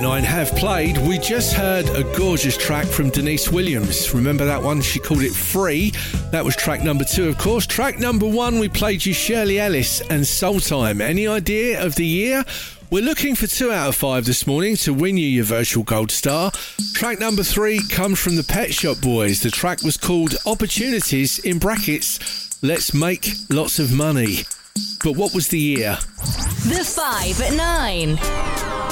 9 have played. We just heard a gorgeous track from Denise Williams. Remember that one? She called it Free. That was track number 2, of course. Track number 1, we played you Shirley Ellis and Soul Time. Any idea of the year? We're looking for 2 out of 5 this morning to win you your virtual gold star. Track number 3 comes from the Pet Shop Boys. The track was called Opportunities, in brackets, Let's Make Lots of Money. But what was the year? The 5 at 9.